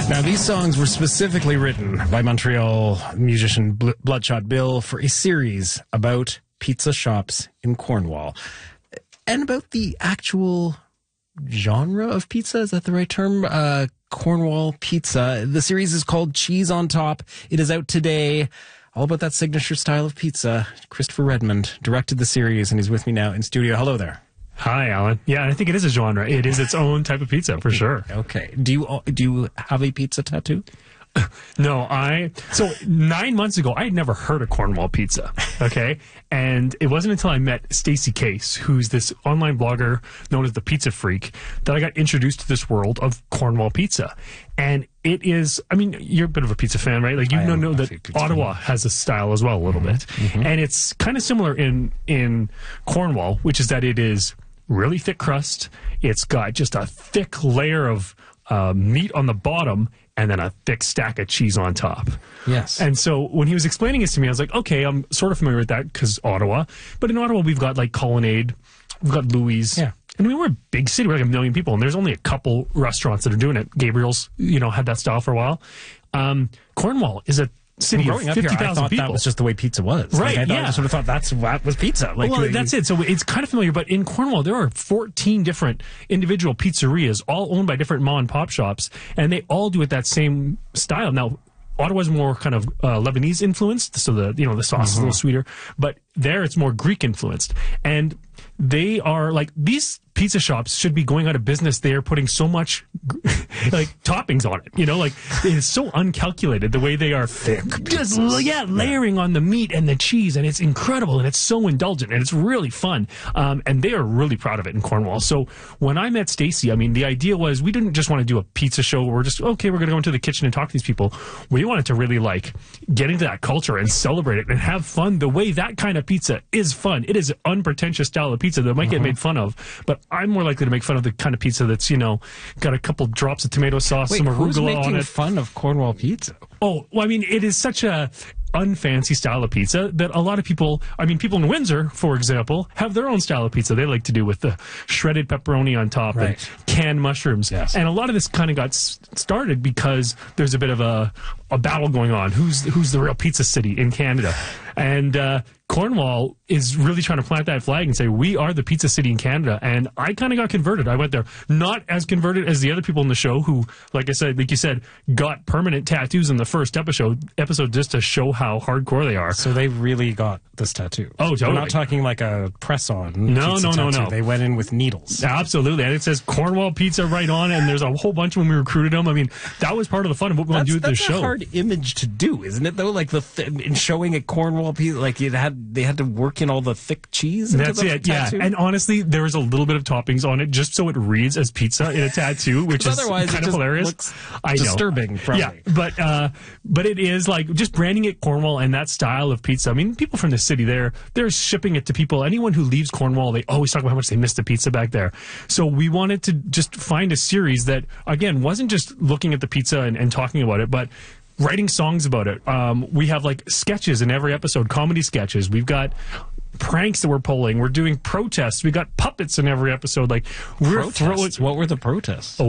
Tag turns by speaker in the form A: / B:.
A: Now, these songs were specifically written by Montreal musician Bloodshot Bill for a series about pizza shops in Cornwall and about the actual genre of pizza. Is that the right term? Cornwall pizza. The series is called Cheese on Top. It is out today. All about that signature style of pizza. Christopher Redmond directed the series, and he's with me now in studio. Hello there.
B: Hi, Alan. Yeah, I think it is a genre. It is its own type of pizza, for sure.
A: Okay. Do you have a pizza tattoo?
B: No, so 9 months ago, I had never heard of Cornwall pizza, okay? And it wasn't until I met Stacey Case, who's this online blogger known as the Pizza Freak, that I got introduced to this world of Cornwall pizza. And it is, I mean, you're a bit of a pizza fan, right? Like, you know that Ottawa has a style as well, a little bit. Mm-hmm. And it's kind of similar in Cornwall, which is that it is really thick crust. It's got just a thick layer of meat on the bottom, and then a thick stack of cheese on top.
A: Yes.
B: And so when he was explaining this to me, I was like, okay, I'm sort of familiar with that because Ottawa. But in Ottawa, we've got like Colonnade, we've got Louis. Yeah. And we're a big city, we're like 1 million people, and there's only a couple restaurants that are doing it. Gabriel's, had that style for a while. Cornwall is a city of 50,000 people.
A: I thought that was just the way pizza was.
B: Right,
A: I sort of thought that was pizza.
B: That's it. So it's kind of familiar, but in Cornwall, there are 14 different individual pizzerias, all owned by different mom and pop shops, and they all do it that same style. Now, Ottawa's more kind of Lebanese influenced, so the sauce is a little sweeter, but there it's more Greek influenced. And they are like, these pizza shops should be going out of business. They are putting so much toppings on it, it is so uncalculated the way they are
A: thick
B: just layering on the meat and the cheese, and it's incredible, and it's so indulgent, and it's really fun, and they are really proud of it in Cornwall. So when I met Stacey, I mean, the idea was we didn't just want to do a pizza show where we're just, okay, we're going to go into the kitchen and talk to these people. We wanted to really get into that culture and celebrate it and have fun the way that kind of pizza is fun. It is an unpretentious style of pizza that might get made fun of, but I'm more likely to make fun of the kind of pizza that's, got a couple drops of tomato sauce, some arugula on it.
A: Who's making fun of Cornwall pizza?
B: Oh, well, I mean, it is such a unfancy style of pizza that a lot of people, people in Windsor, for example, have their own style of pizza they like to do with the shredded pepperoni on top and canned mushrooms.
A: Yes.
B: And a lot of this kind of got started because there's a bit of a battle going on. Who's the real pizza city in Canada? And Cornwall is really trying to plant that flag and say, we are the pizza city in Canada. And I kind of got converted. I went there. Not as converted as the other people in the show who, like you said, got permanent tattoos in the first episode just to show how hardcore they are.
A: So they really got this tattoo.
B: Oh, totally.
A: We're not talking like a press-on.
B: No.
A: They went in with needles.
B: Absolutely. And it says Cornwall Pizza right on, and there's a whole bunch when we recruited them. I mean, that was part of the fun of what we want to do with this show.
A: That's a hard image to do, isn't it, though? Like in showing a Cornwall pizza, like they had to work in all the thick cheese into the tattoo.
B: Yeah. And honestly, there was a little bit of toppings on it just so it reads as pizza in a tattoo, which is kind of hilarious.
A: Looks disturbing, probably.
B: Yeah, but it is just branding it Cornwall and that style of pizza. I mean, people from the city, they're shipping it to people. Anyone who leaves Cornwall, they always talk about how much they miss the pizza back there. So we wanted to just find a series that, again, wasn't just looking at the pizza and talking about it, but writing songs about it. We have sketches in every episode, comedy sketches. We've got pranks that we're pulling. We're doing protests. We got puppets in every episode.
A: What were the protests?